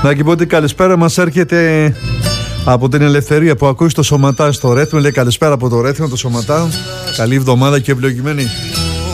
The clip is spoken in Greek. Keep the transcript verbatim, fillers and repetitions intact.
Να και πω ότι καλησπέρα μας έρχεται από την Ελευθερία που ακούει στο Σωματά στο Ρέθμο. Λέει καλησπέρα από το Ρέθμο, το Σωματά. Καλή εβδομάδα και ευλογημένη.